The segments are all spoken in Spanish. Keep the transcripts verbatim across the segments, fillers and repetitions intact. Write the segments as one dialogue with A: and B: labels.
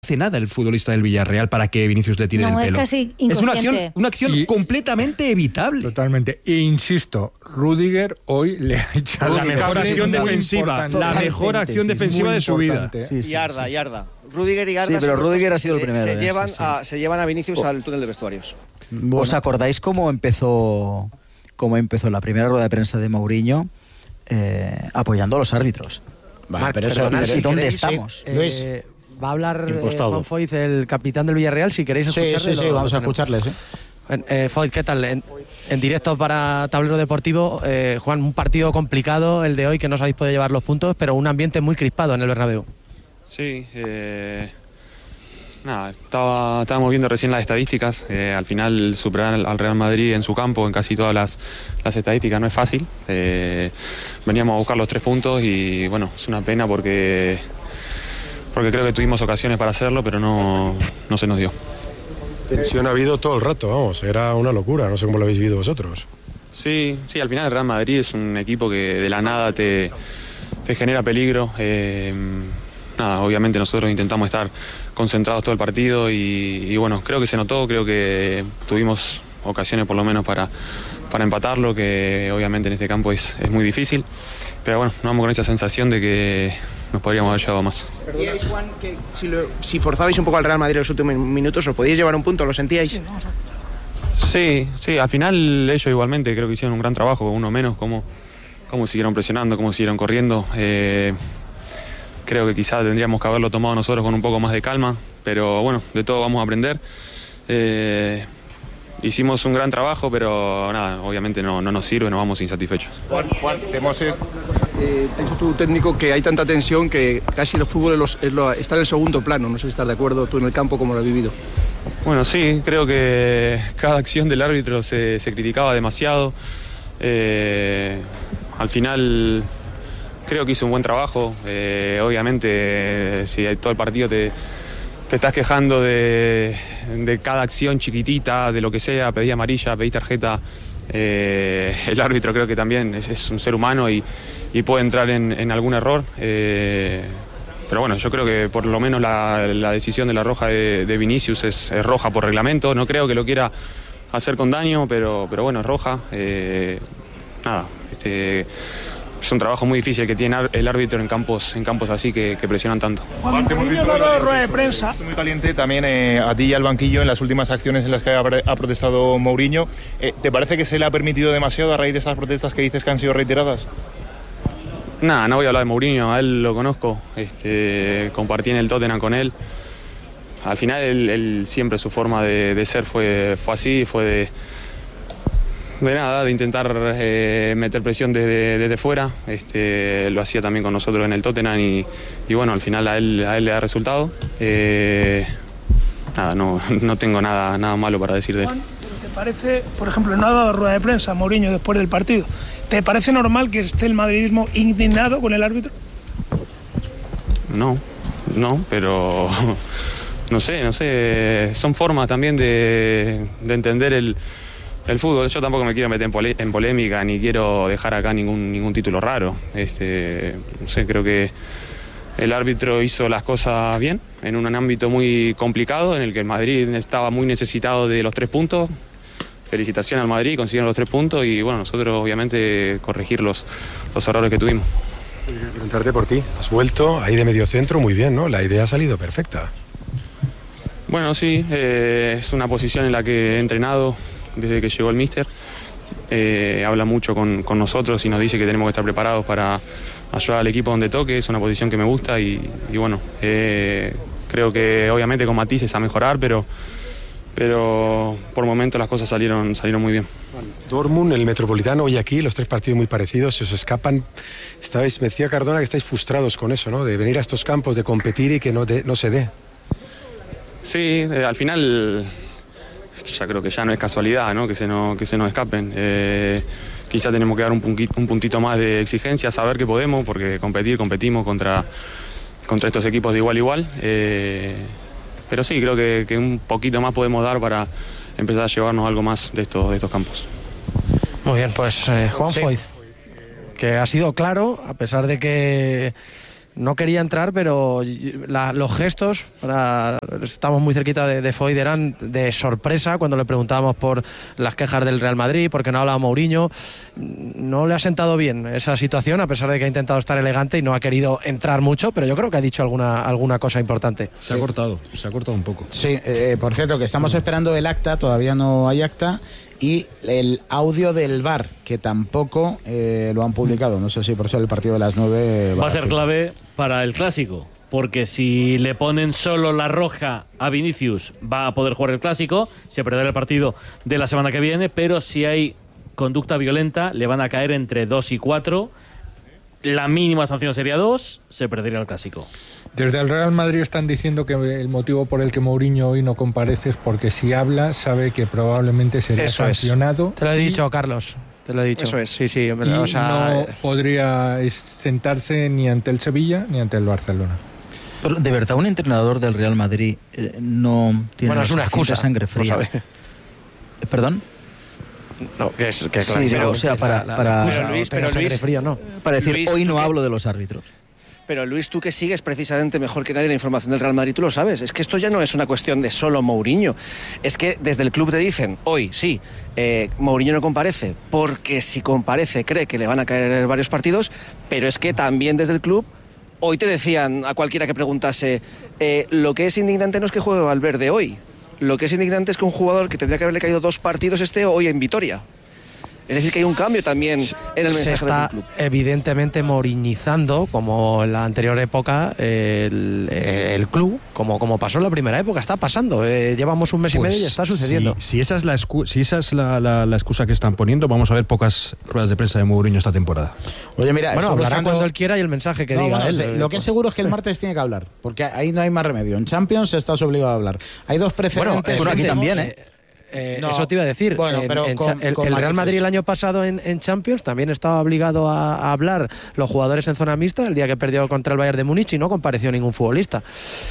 A: hace nada el futbolista del Villarreal para que Vinicius le tire
B: no,
A: del pelo.
B: Es casi
A: es una acción,
B: inconsciente.
A: una acción
C: Y-
A: completamente evitable.
C: Totalmente. E insisto, Rüdiger hoy le ha echado
A: La mejor
C: cable
A: acción
C: muy
A: defensiva,
C: importante.
A: la mejor acción defensiva
C: Muy
A: de su vida.
C: importante.
D: Sí, sí,
E: y Arda,
D: sí.
E: y Arda. Rüdiger y Arda
D: Sí, pero
E: son los
D: Rüdiger
E: que
D: ha sido el
E: se-
D: primero,
E: Se
D: ¿eh?
E: llevan,
D: Sí, sí.
E: A, se llevan a Vinicius
D: Oh.
E: al túnel de vestuarios.
D: ¿Os acordáis cómo empezó, cómo empezó la primera rueda de prensa de Mourinho eh, apoyando a los árbitros?
F: Vale, pero eso,
D: perdonad,
F: pero-
D: ¿y dónde
F: sí,
D: estamos?
F: Luis.
G: Eh, va a hablar eh,
H: Impostado.
G: Juan Foyt, el capitán del Villarreal, si queréis
F: Sí,
G: escucharle.
F: sí, sí,
G: lo-
F: vamos
G: lo
F: a
G: tenemos.
F: escucharles. ¿eh?
G: Eh, Foyt, ¿qué tal? En, en directo para Tablero Deportivo, eh, Juan, un partido complicado el de hoy, que no os habéis podido llevar los puntos, pero un ambiente muy crispado en el Bernabéu.
H: Sí, eh, nada, estaba, estábamos viendo recién las estadísticas. Eh, al final superar al, al Real Madrid en su campo, en casi todas las, las estadísticas, no es fácil. Eh, veníamos a buscar los tres puntos y bueno, es una pena porque, porque creo que tuvimos ocasiones para hacerlo, pero no, no se nos dio.
I: Tensión ha habido todo el rato, vamos, era una locura, no sé cómo lo habéis vivido vosotros.
H: Sí, sí, al final el Real Madrid es un equipo que de la nada te, te genera peligro. Eh, nada, obviamente nosotros intentamos estar concentrados todo el partido y, y bueno, creo que se notó, creo que tuvimos ocasiones por lo menos para, para empatarlo, que obviamente en este campo es, es muy difícil, pero bueno, nos vamos con esa sensación de que nos podríamos haber llevado más.
E: ¿Sentíais, Juan, que si, lo- si forzabais un poco al Real Madrid en los últimos minutos, os podíais llevar un punto? ¿Lo sentíais?
H: Sí, sí, al final ellos igualmente creo que hicieron un gran trabajo, uno menos, cómo, cómo siguieron presionando, cómo siguieron corriendo. Eh, creo que quizás tendríamos que haberlo tomado nosotros con un poco más de calma, pero bueno, de todo vamos a aprender. Eh, hicimos un gran trabajo, pero nada, obviamente no, no nos sirve, nos vamos insatisfechos.
J: Juan, Juan, tenemos, eh, ha dicho tu técnico que hay tanta tensión que casi el fútbol es los- es lo- está en el segundo plano. No sé si estás de acuerdo tú en el campo, cómo lo has vivido.
H: Bueno, sí, creo que cada acción del árbitro se, se criticaba demasiado. Eh, al final creo que hizo un buen trabajo. Eh, obviamente, eh, si todo el partido te, te estás quejando de, de cada acción chiquitita, de lo que sea, pedí amarilla, pedí tarjeta, eh, el árbitro creo que también es, es un ser humano y, y puede entrar en, en algún error. Eh, Pero bueno, yo creo que por lo menos la, la decisión de la roja de, de Vinicius es, es roja por reglamento. No creo que lo quiera hacer con daño, pero, pero bueno, es roja. Eh, nada, este, es un trabajo muy difícil que tiene el árbitro en campos, en campos así que, que presionan tanto.
J: Juan, te hemos visto rueda de prensa. Muy caliente también eh, a ti y al banquillo en las últimas acciones en las que ha, ha protestado Mourinho. Eh, ¿Te parece que se le ha permitido demasiado a raíz de esas protestas que dices que han sido reiteradas?
H: Nada, no voy a hablar de Mourinho, a él lo conozco, este, compartí en el Tottenham con él. Al final él, él siempre su forma de, de ser fue, fue así, fue de, de nada, de intentar eh, meter presión desde, desde fuera. Este, lo hacía también con nosotros en el Tottenham y, y bueno, al final a él, a él le da resultado. Eh, nada, no, no tengo nada, nada malo para decir de él.
K: ¿Te parece, por ejemplo, no ha dado rueda de prensa Mourinho después del partido? ¿Te parece normal que esté el madridismo indignado con el árbitro?
H: No, no, pero no sé, no sé, son formas también de, de entender el, el fútbol. Yo tampoco me quiero meter en, pole, en polémica ni quiero dejar acá ningún, ningún título raro. Este, no sé, creo que el árbitro hizo las cosas bien en un ámbito muy complicado en el que el Madrid estaba muy necesitado de los tres puntos. Felicitaciones al Madrid, consiguieron los tres puntos y bueno, nosotros obviamente corregir los, los errores que tuvimos.
I: Preguntarte por ti, has vuelto ahí de medio centro muy bien, ¿no? La idea ha salido perfecta.
H: Bueno, sí, eh, es una posición en la que he entrenado desde que llegó el míster. Eh, habla mucho con, con nosotros y nos dice que tenemos que estar preparados para ayudar al equipo donde toque. Es una posición que me gusta y, y bueno, eh, creo que obviamente con matices a mejorar, pero... pero por momentos las cosas salieron, salieron muy bien.
I: Dortmund, el Metropolitano, hoy aquí, los tres partidos muy parecidos, se os escapan. Estabais, me decía Cardona que estáis frustrados con eso, ¿no? De venir a estos campos, de competir y que no, de, no se dé.
H: Sí, eh, al final ya creo que ya no es casualidad, ¿no? Que se, no, que se nos escapen. Eh, quizá tenemos que dar un puntito, un puntito más de exigencia, saber que podemos, porque competir, competimos contra, contra estos equipos de igual a igual. Eh, Pero sí, creo que, que un poquito más podemos dar para empezar a llevarnos algo más de estos, de estos campos.
G: Muy bien, pues eh, Juan
F: Sí.
G: Foyt, que ha sido claro, a pesar de que no quería entrar, pero la, los gestos, para, estamos muy cerquita de, de Foyt, eran de sorpresa cuando le preguntábamos por las quejas del Real Madrid, porque no hablaba Mourinho. No le ha sentado bien esa situación, a pesar de que ha intentado estar elegante y no ha querido entrar mucho, pero yo creo que ha dicho alguna, alguna cosa importante.
A: Se ha cortado, se ha cortado un poco.
B: Sí, eh, por cierto, que estamos esperando el acta, todavía no hay acta, y el audio del V A R, que tampoco eh, lo han publicado. No sé si por ser el partido de las nueve
F: va a ser clave para el Clásico, porque si le ponen solo la roja a Vinicius va a poder jugar el Clásico, se perderá el partido de la semana que viene, pero si hay conducta violenta le van a caer entre dos y cuatro. La mínima sanción sería dos, se perdería el Clásico.
C: Desde el Real Madrid están diciendo que el motivo por el que Mourinho hoy no comparece es porque si habla sabe que probablemente sería
G: Eso
C: sancionado.
G: Es. Te lo he dicho, Carlos. Te lo he dicho.
E: Eso es.
G: Sí, sí.
C: Y
G: O sea,
C: no podría sentarse ni ante el Sevilla ni ante el Barcelona.
D: Pero de verdad, un entrenador del Real Madrid eh, no tiene
G: bueno, es una excusa,
D: sangre fría. ¿Perdón?
G: No, que es que
D: Sí,
G: claro,
D: pero, o sea, para,
G: la-
D: para,
E: Pero Luis, pero Luis,
G: frío, no.
D: para decir,
E: Luis,
D: hoy
E: ¿tú
D: no
E: qué?
D: hablo de los árbitros.
E: Pero Luis, tú que sigues precisamente mejor que nadie la información del Real Madrid, tú lo sabes. Es que esto ya no es una cuestión de solo Mourinho. Es que desde el club te dicen, hoy sí, eh, Mourinho no comparece, porque si comparece cree que le van a caer varios partidos, pero es que también desde el club hoy te decían a cualquiera que preguntase, eh, lo que es indignante no es que juegue Valverde hoy, lo que es indignante es que un jugador que tendría que haberle caído dos partidos esté hoy en Vitoria. Es decir, que hay un cambio también en el
G: Se
E: mensaje
G: está
E: del club.
G: evidentemente mouriñizando, como en la anterior época, el, el club, como, como pasó en la primera época. Está pasando. Eh, llevamos un mes y
A: Pues
G: medio y está sucediendo.
A: Si, si esa es, la, excu si esa es la, la, la excusa que están poniendo, vamos a ver pocas ruedas de prensa de Mourinho esta temporada.
B: Oye, mira,
G: Bueno,
B: esto
G: hablará
B: buscando-
G: cuando él quiera y el mensaje que
B: No,
G: diga
B: bueno,
G: él.
B: sí,
G: Eh,
B: lo que es seguro es que el martes tiene que hablar, porque ahí no hay más remedio. En Champions estás obligado a hablar. Hay dos precedentes.
G: Bueno,
D: aquí
G: eh,
D: también,
G: eh, eh,
B: No,
G: eso te iba a decir.
B: bueno,
G: En-
B: pero
G: en
B: con-
G: cha- el,
B: con
G: el Real
B: matices.
G: Madrid el año pasado en, en Champions también estaba obligado a, a hablar los jugadores en zona mixta el día que perdió contra el Bayern de Múnich y no compareció ningún futbolista.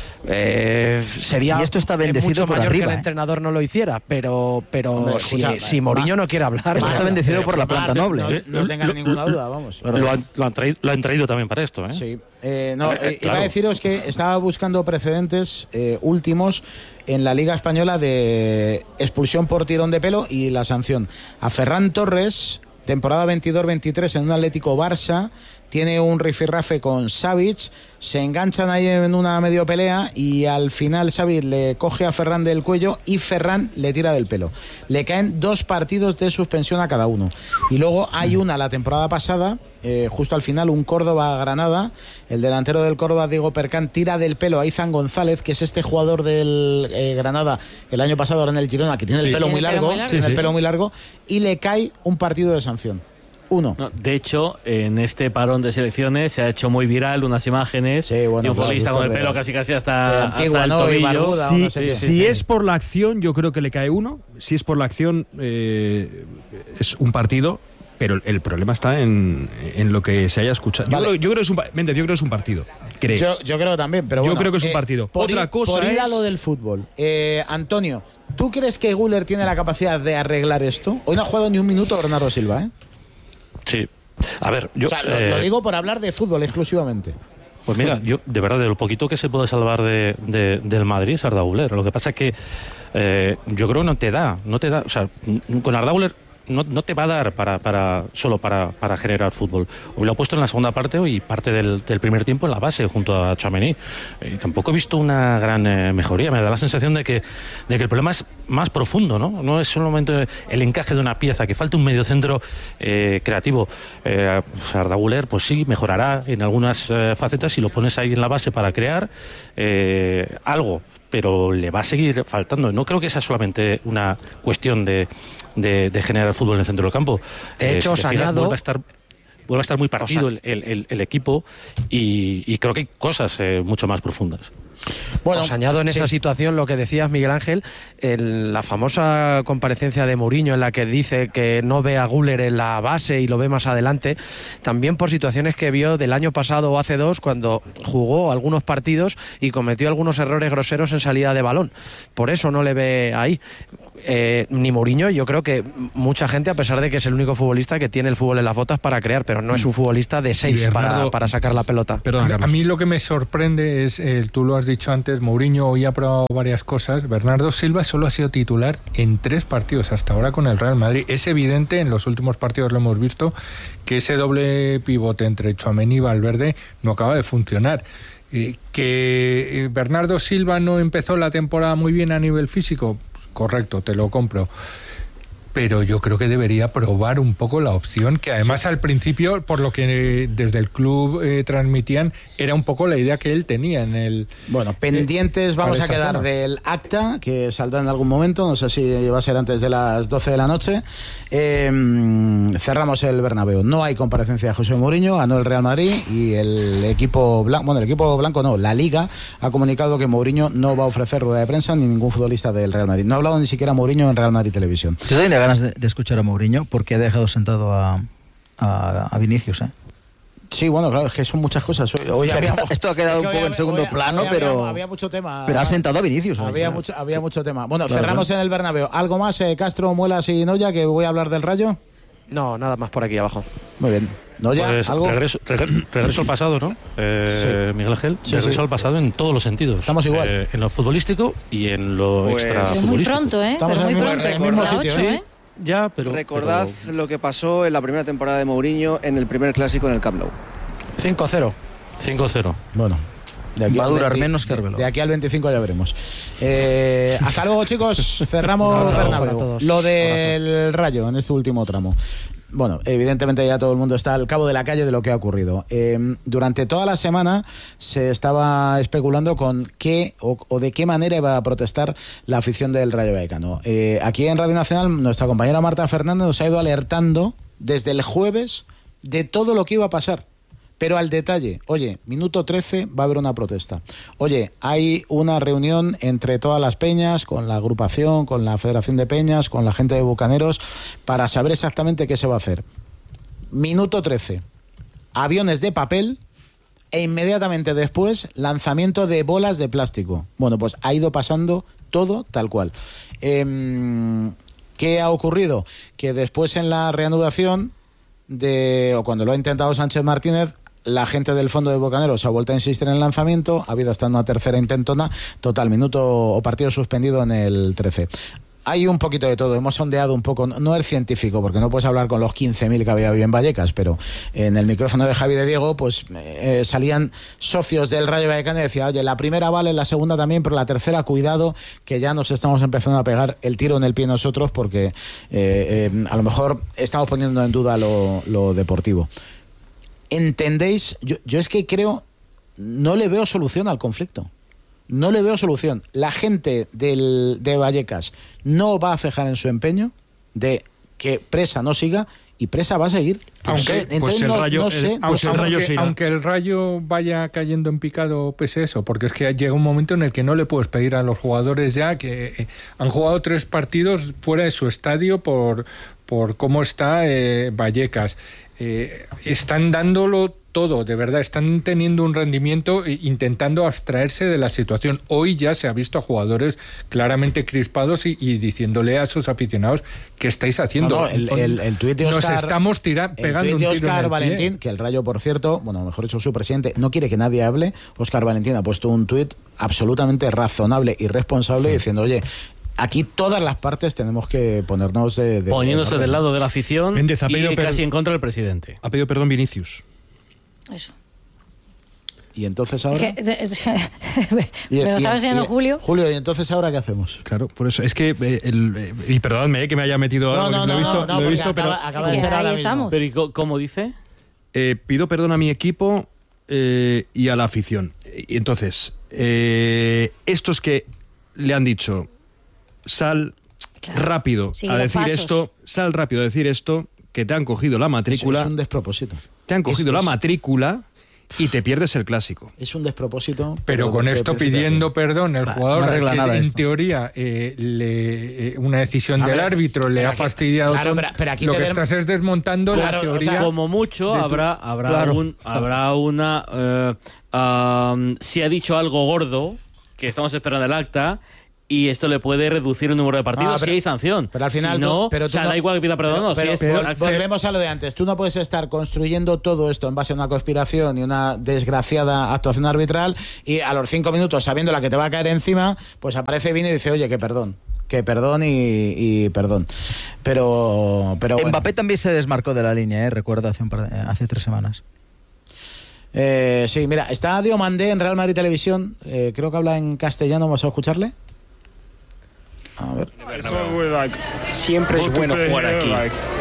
G: Eh, sería
D: Y esto está bendecido
G: mucho
D: por
G: mayor
D: arriba,
G: que el
D: ¿eh?
G: entrenador no lo hiciera, pero, pero
B: Hombre,
G: si,
B: escucha,
G: si Mourinho
B: va-
G: no quiere hablar...
D: Esto está bendecido por la planta
B: No,
D: noble.
B: no, no tengas ninguna duda, vamos.
F: Lo han, lo han traído, lo han traído también para esto, ¿eh?
B: Sí. Eh, no,
F: Eh,
B: eh, iba
F: claro.
B: a deciros que estaba buscando precedentes eh, últimos en la Liga Española de expulsión por tirón de pelo y la sanción. A Ferran Torres, temporada veintidós veintitrés en un Atlético Barça, tiene un rifirrafe con Savic, se enganchan ahí en una medio pelea y al final Savic le coge a Ferran del cuello y Ferran le tira del pelo. Le caen dos partidos de suspensión a cada uno. Y luego hay una la temporada pasada, eh, justo al final, un Córdoba-Granada. El delantero del Córdoba, Diego Percán, tira del pelo a Izan González, que es este jugador del eh, Granada el año pasado ahora en el Girona, que tiene
F: Sí.
B: el pelo
F: ¿Tiene
B: muy
F: el pelo
B: largo,
F: muy largo?
B: tiene
F: Sí,
B: el
F: sí.
B: pelo muy largo, y le cae un partido de sanción. Uno.
F: No, de hecho, en este parón de selecciones se ha hecho muy viral unas imágenes
B: Sí, bueno,
F: de un
B: pues,
F: futbolista con el
B: de-
F: pelo casi casi
B: de
F: hasta,
B: Antigua,
F: hasta el
B: ¿no? Y
F: tobillo.
B: barbuda,
A: Si,
B: o no sé qué.
A: si
F: sí, sí.
A: es por la acción, yo creo que le cae uno. Si es por la acción, eh, es un partido. Pero el problema está en, en lo que se haya escuchado. Yo,
B: Vale.
A: creo, yo creo que es un, pa- Méndez, yo creo que es un partido. Creo.
B: Yo, yo creo también, pero
A: Yo
B: bueno,
A: creo que es un
B: eh,
A: partido.
B: por
A: Otra
B: ir-
A: cosa
B: por ir a
A: es-
B: lo del fútbol. Eh, Antonio, ¿tú crees que Güler tiene la capacidad de arreglar esto? Hoy no ha jugado ni un minuto Bernardo Silva, ¿eh?
L: Sí. A ver, yo.
B: o sea, lo,
L: eh,
B: lo digo por hablar de fútbol exclusivamente.
L: Pues mira, yo de verdad, de lo poquito que se puede salvar de, de- del Madrid es Arda Güler. Lo que pasa es que eh, yo creo que no te da, no te da. O sea, con Arda Güler no, no te va a dar para, para solo para, para generar fútbol. Hoy lo ha puesto en la segunda parte y parte del, del primer tiempo en la base junto a Tchouaméni. Eh, tampoco he visto una gran eh, mejoría. Me da la sensación de que, de que el problema es más profundo, ¿no? No es solamente el encaje de una pieza, que falta un mediocentro eh, creativo. Eh, pues Arda Güler, pues sí, mejorará en algunas eh, facetas si lo pones ahí en la base para crear eh, algo, pero le va a seguir faltando. No creo que sea solamente una cuestión de, de, de generar fútbol en el centro del campo.
G: De hecho,
L: si te
G: os
L: fijas,
G: añado-
L: vuelve a estar vuelve a estar muy partido
G: Os a-
L: el, el- el equipo y, y creo que hay cosas eh, mucho más profundas.
B: Bueno,
G: Os añado en
B: sí.
G: esa situación lo que decías, Miguel Ángel, en la famosa comparecencia de Mourinho en la que dice que no ve a Güler en la base y lo ve más adelante, también por situaciones que vio del año pasado o hace dos, cuando jugó algunos partidos y cometió algunos errores groseros en salida de balón. Por eso no le ve ahí. eh, ni Mourinho, yo creo que mucha gente, a pesar de que es el único futbolista que tiene el fútbol en las botas para crear, pero no es un futbolista de seis para, para sacar la pelota.
C: Perdón, a mí lo que me sorprende es, eh, tú lo has dicho antes, Mourinho hoy ha probado varias cosas. Bernardo Silva solo ha sido titular en tres partidos hasta ahora con el Real Madrid. Es evidente, en los últimos partidos lo hemos visto, que ese doble pivote entre Tchouaméni y Valverde no acaba de funcionar. Eh, que Bernardo Silva no empezó la temporada muy bien a nivel físico, correcto, te lo compro, pero yo creo que debería probar un poco la opción, que además sí. Al principio, por lo que desde el club eh, transmitían, era un poco la idea que él tenía en el...
B: Bueno, pendientes eh, vamos a quedar zona. Del acta, que saldrá en algún momento, no sé si va a ser antes de las doce de la noche. Eh, cerramos el Bernabéu. No hay comparecencia de José Mourinho, ganó el Real Madrid y el equipo blanco, bueno, el equipo blanco no, la Liga ha comunicado que Mourinho no va a ofrecer rueda de prensa ni ningún futbolista del Real Madrid. No ha hablado ni siquiera Mourinho en Real Madrid Televisión.
D: Ganas de, de escuchar a Mourinho porque ha dejado sentado a, a, a Vinicius, ¿eh?
B: Sí, bueno, claro, es que son muchas cosas. Hoy, hoy había,
D: Esto ha quedado un poco en segundo
B: hoy,
D: plano,
B: hoy
D: pero
B: había, había mucho tema.
D: Pero ha sentado a Vinicius.
B: Había
D: claro.
B: mucho, había mucho tema. Bueno,
D: claro,
B: cerramos
D: claro.
B: en el Bernabéu. ¿Algo más, eh, Castro, Muelas y Noya, que voy a hablar del Rayo?
G: No, nada más por aquí abajo.
B: Muy bien. Noya,
L: pues,
B: ¿algo?
L: Regreso, regreso, regreso al pasado, ¿no? Eh, sí. Miguel Ángel, sí, regreso sí. al pasado en todos los sentidos.
B: Estamos igual.
L: Eh, en lo futbolístico y en lo pues, extra futbolístico.
M: Muy pronto, ¿eh?
B: Estamos
M: pero
B: en
M: muy
B: el
M: pronto.
B: mismo, mismo sitio,
M: ocho,
B: ¿eh?
M: ¿eh?
L: Ya, pero...
E: Recordad
L: pero...
E: lo que pasó en la primera temporada de Mourinho en el primer clásico en el Camp Nou.
G: cinco cero.
L: cinco cero.
B: Bueno. De aquí
D: va a durar
B: veinte,
D: menos que Arbeloa.
B: De, de aquí al veinticinco ya veremos. Eh, hasta luego, chicos. Cerramos Bernabéu. Lo del Rayo en este último tramo. Bueno, evidentemente ya todo el mundo está al cabo de la calle de lo que ha ocurrido. Eh, durante toda la semana se estaba especulando con qué o, o de qué manera iba a protestar la afición del Rayo Vallecano. Eh, aquí en Radio Nacional nuestra compañera Marta Fernández nos ha ido alertando desde el jueves de todo lo que iba a pasar. Pero al detalle, oye, minuto trece va a haber una protesta. Oye, hay una reunión entre todas las peñas, con la agrupación, con la Federación de Peñas, con la gente de Bucaneros, para saber exactamente qué se va a hacer. Minuto trece, aviones de papel e inmediatamente después lanzamiento de bolas de plástico. Bueno, pues ha ido pasando todo tal cual. Eh, ¿Qué ha ocurrido? Que después en la reanudación, de, o cuando lo ha intentado Sánchez Martínez, la gente del fondo de Bucaneros ha vuelto a insistir en el lanzamiento, ha habido hasta una tercera intentona, total, minuto o partido suspendido en el trece. Hay un poquito de todo, hemos sondeado un poco, no es científico, porque no puedes hablar con los quince mil que había hoy en Vallecas, pero en el micrófono de Javi de Diego, pues eh, salían socios del Rayo Vallecano y decían, oye, la primera vale, la segunda también, pero la tercera, cuidado, que ya nos estamos empezando a pegar el tiro en el pie nosotros, porque eh, eh, a lo mejor estamos poniendo en duda lo, lo deportivo. ¿Entendéis? Yo, yo es que creo, no le veo solución al conflicto. No le veo solución. La gente del, de Vallecas no va a cejar en su empeño de que Presa no siga y Presa va a seguir.
C: Aunque,
B: entonces,
C: pues el
B: no,
C: rayo,
B: no sé,
C: el,
B: pues
C: aunque,
B: aunque,
C: aunque, aunque el Rayo vaya cayendo en picado pese a eso, porque es que llega un momento en el que no le puedes pedir a los jugadores ya que eh, han jugado tres partidos fuera de su estadio por, por cómo está eh, Vallecas. Eh, están dándolo todo, de verdad, están teniendo un rendimiento e intentando abstraerse de la situación. Hoy ya se ha visto a jugadores claramente crispados y, y diciéndole a sus aficionados ¿qué estáis haciendo?
B: No, no, el, el, el tuit de Oscar,
C: nos estamos tira, pegando
B: el tuit de
C: un tiro
B: Oscar
C: en el
B: Valentín,
C: pie.
B: Que el Rayo, por cierto, bueno, mejor dicho, su presidente no quiere que nadie hable. Oscar Valentín ha puesto un tuit absolutamente razonable y responsable, sí, diciendo, oye, aquí todas las partes tenemos que ponernos de... de
F: Poniéndose
B: de
F: del lado de la afición
A: Méndez,
F: y casi en contra del presidente.
A: Ha pedido perdón Vinicius.
M: Eso.
B: Y entonces ahora...
M: Es que, es, es, me lo estaba enseñando Julio.
B: Julio, ¿y entonces ahora qué hacemos?
A: Claro, por eso. Es que... Eh, el, eh, y perdónme eh, que me haya metido
B: no,
A: algo,
B: no,
A: que no, lo he visto,
B: no, no,
A: lo he visto
B: acaba,
A: pero...
B: acaba de ser ahora mismo.
F: Pero ¿y cómo dice?
A: Eh, pido perdón a mi equipo eh, y a la afición. Y entonces, eh, estos que le han dicho, sal... Claro. Rápido
M: sí,
A: a decir
M: pasos.
A: esto, sal rápido a decir esto, que te han cogido la matrícula.
B: Es, es un despropósito.
A: Te han cogido
B: es,
A: la
B: es,
A: matrícula y te pierdes el clásico.
B: Es un despropósito.
C: Pero, pero con de, esto de pidiendo perdón el jugador,
D: no
C: que
D: nada
C: en
D: esto.
C: teoría eh, le, eh, una decisión
B: a
C: del
B: ver,
C: árbitro le ha
B: aquí,
C: fastidiado.
B: claro,
C: todo,
B: pero, pero aquí
C: lo que
B: ver...
C: estás es desmontando claro, la teoría.
F: O sea, como mucho habrá, habrá,
D: claro.
F: un, habrá una... Uh, um, si ha dicho algo gordo, que estamos esperando el acta... y esto le puede reducir el número de partidos
B: Ah, pero-
F: si hay sanción.
B: Pero al final
F: si
B: tú-
F: no,
B: pero
F: o
B: tú
F: sea,
B: no-
F: da igual que pida perdón o no.
B: Pero-
F: si
B: pero
F: es-
B: vol- volvemos a lo de antes. Tú no puedes estar construyendo todo esto en base a una conspiración y una desgraciada actuación arbitral y a los cinco minutos, sabiendo la que te va a caer encima, pues aparece Vini y dice, oye, que perdón. Que perdón y, y perdón. Pero, pero bueno.
D: Mbappé también se desmarcó de la línea, ¿eh? Recuerdo hace, un par de- hace tres semanas.
B: Eh, sí, mira, está Diomandé en Real Madrid Televisión. Eh, creo que habla en castellano. ¿Vamos a escucharle? A ver.
N: Siempre es bueno jugar aquí.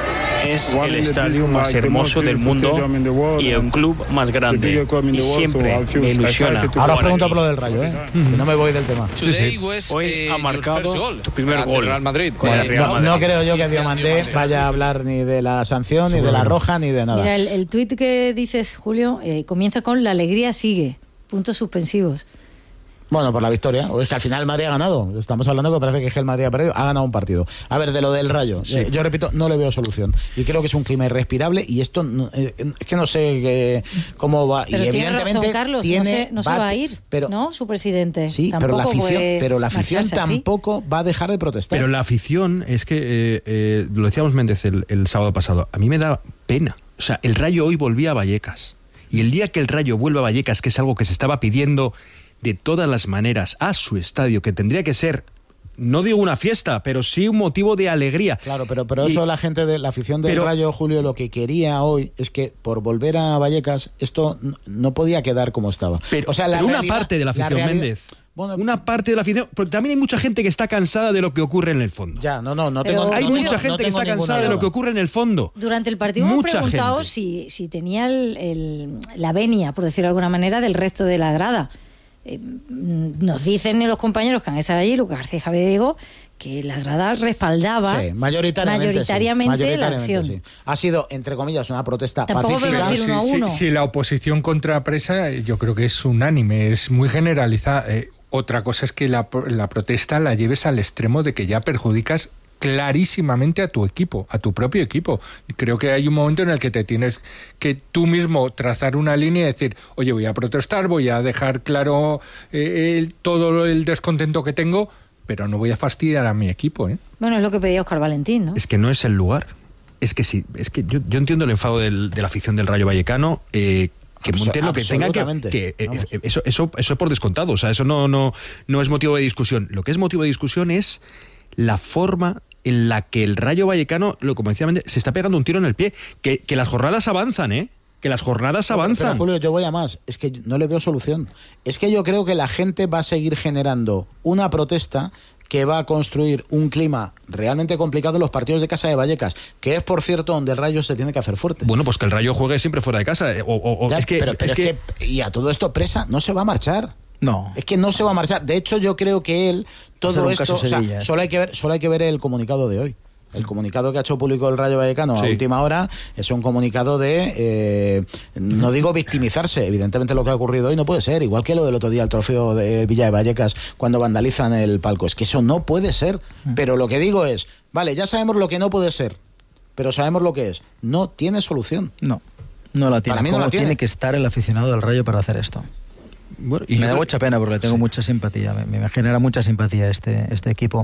N: Es el estadio más hermoso del mundo y el club más grande. Y siempre me ilusiona.
B: Ahora os
N: jugar
B: pregunto
N: aquí.
B: por lo del Rayo, ¿eh? Que no me voy del tema.
N: Hoy ha marcado tu primer gol. Real Madrid.
B: No, no creo yo que Diomandé vaya a hablar ni de la sanción, ni de la roja, ni de nada.
M: Mira, el, el tuit que dices, Julio, eh, comienza con la alegría sigue. Puntos suspensivos.
B: Bueno, por la victoria. O es que al final el Madrid ha ganado. Estamos hablando que parece que el Madrid ha perdido. Ha ganado un partido. A ver, de lo del Rayo.
A: Sí.
B: Eh, yo repito, no le veo solución. Y creo que es un clima irrespirable y esto no- eh, es que no sé eh, cómo va.
M: Pero
B: y
M: tiene
B: evidentemente
M: razón, Carlos,
B: tiene,
M: no se, no se va a ir,
B: pero,
M: ¿no? Su presidente.
B: Sí, pero la
M: Tampoco
B: afición,
M: puede
B: pero la afición
M: marcharse así.
B: tampoco va a dejar de protestar.
A: Pero la afición, es que, eh, eh, lo decíamos Méndez el, el sábado pasado, a mí me da pena. O sea, el Rayo hoy volvía a Vallecas. Y el día que el Rayo vuelva a Vallecas, que es algo que se estaba pidiendo de todas las maneras a su estadio, que tendría que ser, no digo una fiesta, pero sí un motivo de alegría.
B: Claro, pero, pero
A: Y-
B: eso la gente de la afición del
A: pero-
B: Rayo, Julio, lo que quería hoy es que por volver a Vallecas esto n- no podía quedar como estaba.
A: Pero,
B: o sea, la
A: pero una
B: realidad-
A: parte de la afición,
B: realidad-
A: Méndez. Una parte de la afición, porque también hay mucha gente que está cansada de lo que ocurre en el fondo.
B: Ya, no, no, no
M: Pero
B: tengo
A: Hay
M: Julio-
A: mucha
B: no
A: gente que
B: tengo
A: está
B: ninguna
A: cansada de
B: duda.
A: lo que ocurre en el fondo.
M: Durante el partido hemos
A: Mucha
M: preguntado
A: gente.
M: si, si tenía el, el- la venia, por decirlo de alguna manera, del resto de la grada. Eh, mm, nos dicen los compañeros que han estado allí, Lucas García y Javier Diego, que la grada respaldaba
B: Sí, mayoritariamente,
M: mayoritariamente
B: sí,
M: la
B: mayoritariamente,
M: acción.
B: sí. Ha sido, entre comillas, una protesta
M: Tampoco
B: pacífica.
M: podemos ir uno a
C: Sí, sí,
M: uno.
C: sí, la oposición contra presa yo creo que es unánime, es muy generalizada. Eh, otra cosa es que la, la protesta la lleves al extremo de que ya perjudicas clarísimamente a tu equipo, a tu propio equipo. Y creo que hay un momento en el que te tienes que tú mismo trazar una línea y decir, oye, voy a protestar, voy a dejar claro eh, el- todo el descontento que tengo, pero no voy a fastidiar a mi equipo, ¿eh?
M: Bueno, es lo que pedía Óscar Valentín, ¿no?
A: Es que no es el lugar. Es que sí, es que yo, yo entiendo el enfado del- de la afición del Rayo Vallecano, eh, que
B: Abso-
A: monten lo que tengan que,
B: absolutamente.
A: que, eh,
B: Vamos.
A: eh, eso, eso, eso por descontado, o sea, eso no, no, no es motivo de discusión. Lo que es motivo de discusión es la forma en la que el Rayo Vallecano, lo como decía Méndez, se está pegando un tiro en el pie, que, que las jornadas avanzan, ¿eh? Que las jornadas
B: Pero,
A: avanzan.
B: Julio, yo voy a más. Es que no le veo solución. Es que yo creo que la gente va a seguir generando una protesta que va a construir un clima realmente complicado en los partidos de casa de Vallecas, que es, por cierto, donde el Rayo se tiene que hacer fuerte.
A: Bueno, pues que el Rayo juegue siempre fuera de casa. eh, O, o- o-
B: Ya,
A: es que,
B: pero, pero
A: es
B: es
A: que-
B: que- y a todo esto Presa no se va a marchar.
D: No.
B: Es que no se va a marchar. De hecho, yo creo que él,
D: Será
B: todo
D: un
B: esto,
D: caso
B: o sea,
D: Sevilla,
B: solo hay que ver, solo hay que ver el comunicado de hoy. El comunicado que ha hecho público el Rayo Vallecano a
A: Sí.
B: última hora es un comunicado de, eh, no digo victimizarse, evidentemente lo que ha ocurrido hoy no puede ser, igual que lo del otro día, el trofeo de Villa de Vallecas, cuando vandalizan el palco. Es que eso no puede ser. Pero lo que digo es, vale, ya sabemos lo que no puede ser, pero sabemos lo que es. No tiene solución.
D: No, no la tiene.
B: Para mí no
D: ¿Cómo
B: la tiene.
D: tiene que estar el aficionado del Rayo para hacer esto?
A: bueno, y
D: me
A: yo
D: da
A: creo-
D: mucha pena porque le tengo mucha simpatía, me, me genera mucha simpatía este, este equipo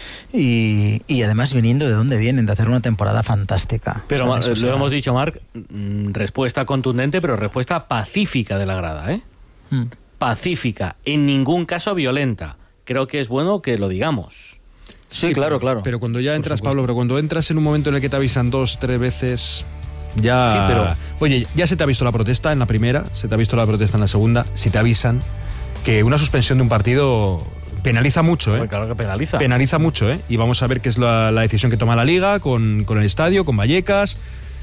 D: y, y además viniendo de dónde vienen, de hacer una temporada fantástica.
F: Pero
D: ¿sabes?
F: ma-
D: O sea,
F: lo hemos dicho, Marc, mm, respuesta contundente, pero respuesta pacífica de la grada, ¿eh?
D: mm.
F: Pacífica, en ningún caso violenta. Creo que es bueno que lo digamos.
D: Sí, claro, claro.
A: Pero cuando ya entras, Pablo, pero cuando entras en un momento en el que te avisan dos, tres veces, ya...
F: Sí, pero-
A: Oye, ya se te ha visto la protesta en la primera, se te ha visto la protesta en la segunda, si te avisan que una suspensión de un partido penaliza mucho, ¿eh?
F: Pues claro que penaliza.
A: Penaliza mucho, ¿eh? Y vamos a ver qué es la, la decisión que toma la Liga con, con el estadio, con Vallecas.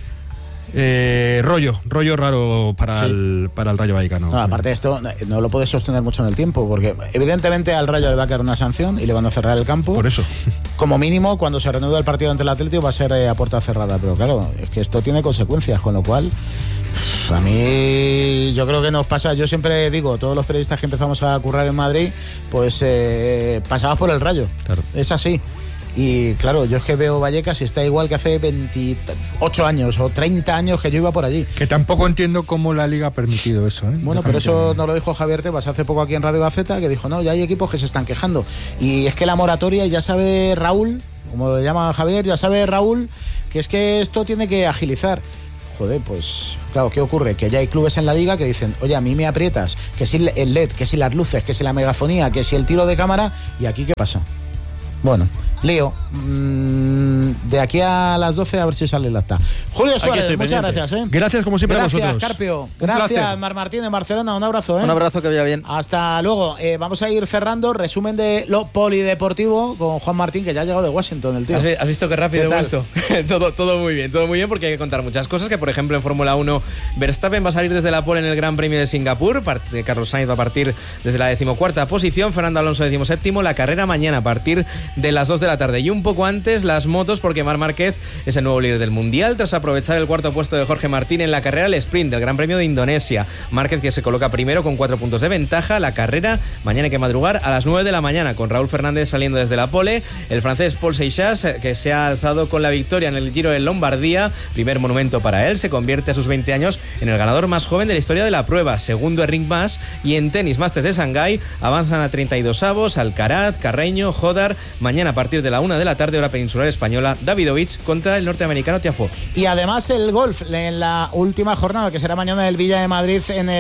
A: Eh, rollo, rollo raro para,
B: Sí.
A: el, para el Rayo Vallecano.
B: No, aparte de esto, no lo puedes sostener mucho en el tiempo, porque evidentemente al Rayo le va a caer una sanción y le van a cerrar el campo.
A: Por eso.
B: Como mínimo, cuando se reanude el partido ante el Atlético va a ser eh, a puerta cerrada. Pero claro, es que esto tiene consecuencias, con lo cual a mí yo creo que nos pasa, yo siempre digo, todos los periodistas que empezamos a currar en Madrid, pues eh, pasabas por el Rayo.
A: Claro.
B: Es así. Y claro, yo es que veo Vallecas y está igual que hace veintiocho años o treinta años que yo iba por allí.
C: Que tampoco entiendo cómo la Liga ha permitido eso, ¿eh?
B: Bueno, pero eso nos lo dijo Javier Tebas hace poco aquí en Radio Gaceta, que dijo, no, ya hay equipos que se están quejando. Y es que la moratoria, ya sabe Raúl, como lo llama Javier, ya sabe Raúl, que es que esto tiene que agilizar. Joder, pues claro, ¿qué ocurre? Que ya hay clubes en la Liga que dicen, oye, a mí me aprietas, que si el L E D, que si las luces, que si la megafonía, que si el tiro de cámara, ¿y aquí qué pasa? Bueno, lío. Mm, de aquí a las doce a ver si sale el acta. Julio Suárez, muchas gracias. ¿eh?
A: Gracias como siempre
B: gracias,
A: a vosotros.
B: Carpio. Gracias, Mar Martín de Barcelona. Un abrazo. ¿eh?
O: Un abrazo, que vaya bien.
B: Hasta luego. Eh, vamos a ir cerrando. Resumen de lo polideportivo con Juan Martín, que ya ha llegado de Washington, el tío.
P: ¿Has, has visto qué rápido
B: ¿Qué
P: he vuelto? todo, todo muy bien, todo muy bien, porque hay que contar muchas cosas. Que por ejemplo en Fórmula uno Verstappen va a salir desde la pole en el Gran Premio de Singapur. Carlos Sainz va a partir desde la decimocuarta posición. Fernando Alonso decimoséptimo. La carrera mañana a partir de las dos de la tarde. Y un poco antes las motos, porque Marc Márquez es el nuevo líder del Mundial tras aprovechar el cuarto puesto de Jorge Martín en la carrera al sprint del Gran Premio de Indonesia. Márquez, que se coloca primero con cuatro puntos de ventaja. La carrera mañana hay que madrugar a las nueve de la mañana con Raúl Fernández saliendo desde la pole. El francés Paul Seixas, que se ha alzado con la victoria en el Giro de Lombardía, primer monumento para él, se convierte a sus veinte años en el ganador más joven de la historia de la prueba. Segundo Enric Mas, y en tenis Masters de Shanghái avanzan a treinta y dos avos Alcaraz, Carreño, Jodar. Mañana a partir de la una de la tarde hora peninsular española, Davidovich contra el norteamericano Tiafoe.
B: Y además el golf en la última jornada, que será mañana del Villa de Madrid en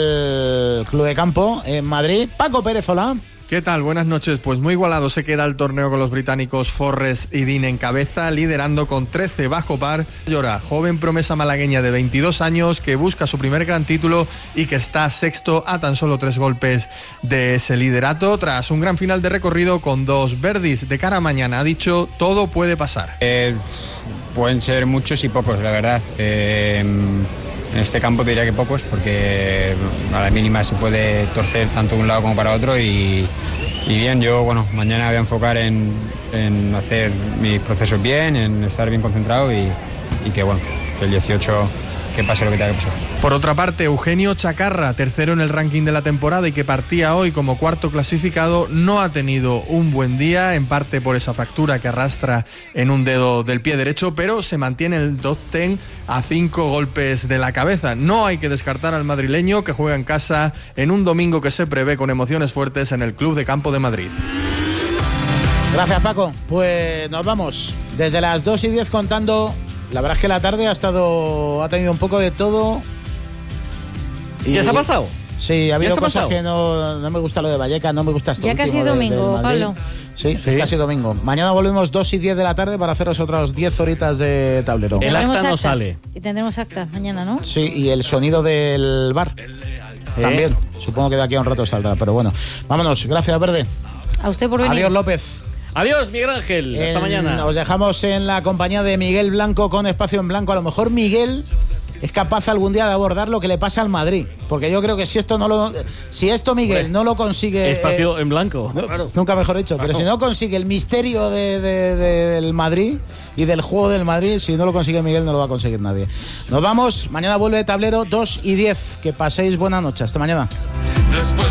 B: el Club de Campo en Madrid. Paco Pérez, hola.
Q: ¿Qué tal? Buenas noches. Pues muy igualado se queda el torneo con los británicos Forrest y Dean en cabeza, liderando con trece bajo par. Llora, joven promesa malagueña de veintidós años que busca su primer gran título y que está sexto a tan solo tres golpes de ese liderato, tras un gran final de recorrido con dos birdies de cara a mañana. Ha dicho, todo puede pasar.
R: Eh, pueden ser muchos y pocos, la verdad. Eh, En este campo diría que pocos, porque a la mínima se puede torcer tanto de un lado como para otro y, y bien, yo bueno, mañana voy a enfocar en, en hacer mis procesos bien, en estar bien concentrado y, y que bueno, que el dieciocho que pase lo que tenga que pasar.
Q: Por otra parte, Eugenio Chacarra, tercero en el ranking de la temporada y que partía hoy como cuarto clasificado, no ha tenido un buen día, en parte por esa fractura que arrastra en un dedo del pie derecho, pero se mantiene el top ten a cinco golpes de la cabeza. No hay que descartar al madrileño, que juega en casa en un domingo que se prevé con emociones fuertes en el Club de Campo de Madrid.
B: Gracias, Paco. Pues nos vamos desde las dos y diez contando. La verdad es que la tarde ha estado, ha tenido un poco de todo.
F: Y ¿ya se ha pasado?
B: Sí, ha habido cosas
F: pasado?
B: que no, no me gusta lo de Vallecas, no me gusta esto.
M: Ya casi domingo, de, Pablo.
B: Sí, sí, casi domingo. Mañana volvemos dos y diez de la tarde para haceros otras diez horitas de tablero.
F: El acta no sale.
M: Y tendremos actas mañana, ¿no?
B: Sí, y el sonido del bar. ¿Eh? También. Supongo que de aquí a un rato saldrá, pero bueno. Vámonos. Gracias, Verde.
M: A usted por venir.
B: Adiós, López.
F: Adiós, Miguel Ángel. Hasta
B: en,
F: mañana.
B: Os dejamos en la compañía de Miguel Blanco con Espacio en Blanco. A lo mejor Miguel es capaz algún día de abordar lo que le pasa al Madrid, porque yo creo que si esto no lo, si esto Miguel Hombre, no lo consigue,
F: Espacio
B: eh,
F: en Blanco.
B: No,
F: claro.
B: Nunca mejor dicho. Claro. Pero si no consigue el misterio de, de, de, del Madrid y del juego del Madrid, si no lo consigue Miguel, no lo va a conseguir nadie. Nos vamos. Mañana vuelve Tablero dos y diez. Que paséis buena noche. Hasta mañana. Después